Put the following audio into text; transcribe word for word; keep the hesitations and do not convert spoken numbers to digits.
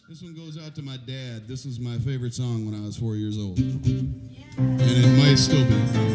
This one goes out to my dad. This was my favorite song when I was four years old. And it might still be.